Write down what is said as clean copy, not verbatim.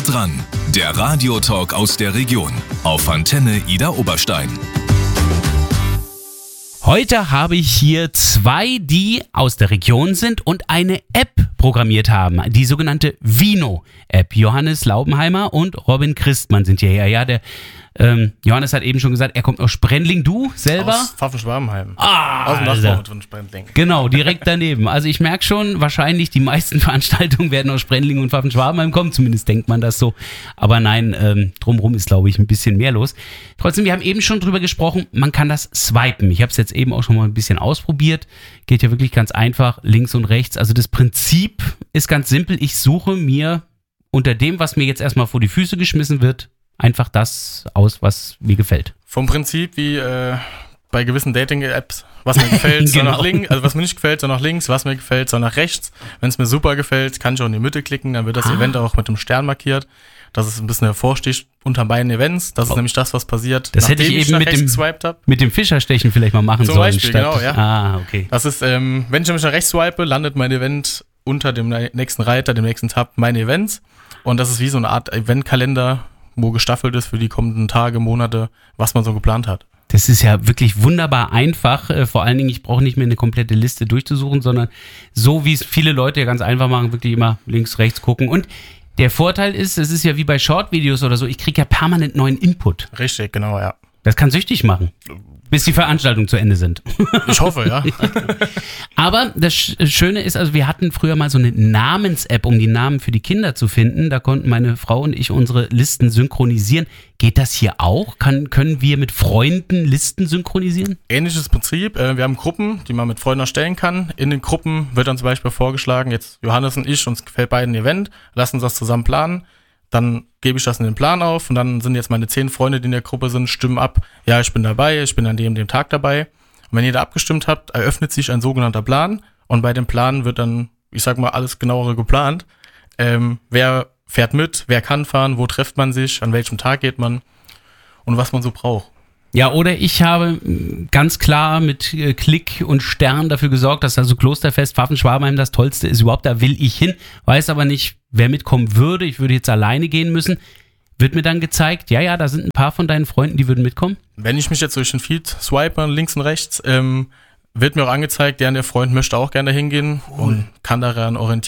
dran, der Radiotalk aus der Region auf Antenne Ida Oberstein. Heute habe ich hier zwei, die aus der Region sind und eine App programmiert haben, die sogenannte Vino-App. Johannes Laubenheimer und Robin Christmann sind hierher. Ja, der Johannes hat eben schon gesagt, er kommt aus Sprendling. Du selber? Aus Pfaffenschwarmheim. Aus dem Nachbarort von Sprendling. Genau, direkt daneben. Also ich merke schon, wahrscheinlich die meisten Veranstaltungen werden aus Sprendling und Pfaffenschwarmheim kommen. Zumindest denkt man das so. Aber nein, drumherum ist, glaube ich, ein bisschen mehr los. Trotzdem, wir haben eben schon drüber gesprochen, man kann das swipen. Ich habe es jetzt eben auch schon mal ein bisschen ausprobiert. Geht ja wirklich ganz einfach, links und rechts. Also das Prinzip ist ganz simpel. Ich suche mir unter dem, was mir jetzt erstmal vor die Füße geschmissen wird, einfach das aus, was mir gefällt. Vom Prinzip wie bei gewissen Dating-Apps, was mir gefällt, soll nach links, also was mir nicht gefällt, soll nach links, was mir gefällt, soll nach rechts. Wenn es mir super gefällt, kann ich auch in die Mitte klicken, dann wird das Event auch mit dem Stern markiert, dass es ein bisschen hervorsticht unter beiden Events. Das ist nämlich das, was passiert, das hätte ich eben mit dem Fischerstechen vielleicht mal machen sollen. Zum Beispiel, genau, ja. Okay. Das ist, wenn ich nämlich nach rechts swipe, landet mein Event unter dem nächsten Reiter, dem nächsten Tab, meine Events. Und das ist wie so eine Art Eventkalender, wo gestaffelt ist für die kommenden Tage, Monate, was man so geplant hat. Das ist ja wirklich wunderbar einfach. Vor allen Dingen, ich brauche nicht mehr eine komplette Liste durchzusuchen, sondern so, wie es viele Leute ja ganz einfach machen, wirklich immer links, rechts gucken. Und der Vorteil ist, es ist ja wie bei Short-Videos oder so, ich kriege ja permanent neuen Input. Richtig, genau, ja. Das kann süchtig machen, bis die Veranstaltungen zu Ende sind. Ich hoffe, ja. Aber das Schöne ist, also wir hatten früher mal so eine Namens-App, um die Namen für die Kinder zu finden. Da konnten meine Frau und ich unsere Listen synchronisieren. Geht das hier auch? Können wir mit Freunden Listen synchronisieren? Ähnliches Prinzip. Wir haben Gruppen, die man mit Freunden erstellen kann. In den Gruppen wird dann zum Beispiel vorgeschlagen, jetzt Johannes und ich, uns gefällt beiden ein Event, lassen uns das zusammen planen. Dann gebe ich das in den Plan auf und dann sind jetzt meine 10 Freunde, die in der Gruppe sind, stimmen ab. Ja, ich bin dabei, ich bin an dem Tag dabei. Und wenn ihr da abgestimmt habt, eröffnet sich ein sogenannter Plan. Und bei dem Plan wird dann, ich sag mal, alles genauere geplant. Wer fährt mit, wer kann fahren, wo trifft man sich, an welchem Tag geht man und was man so braucht. Ja, oder ich habe ganz klar mit Klick und Stern dafür gesorgt, dass also Klosterfest Pfaffenschwarmheim das Tollste ist überhaupt. Da will ich hin, weiß aber nicht, wer mitkommen würde. Ich würde jetzt alleine gehen müssen. Wird mir dann gezeigt, ja, da sind ein paar von deinen Freunden, die würden mitkommen? Wenn ich mich jetzt durch den Feed swipe, links und rechts, wird mir auch angezeigt, der Freund möchte auch gerne hingehen und kann daran orientieren.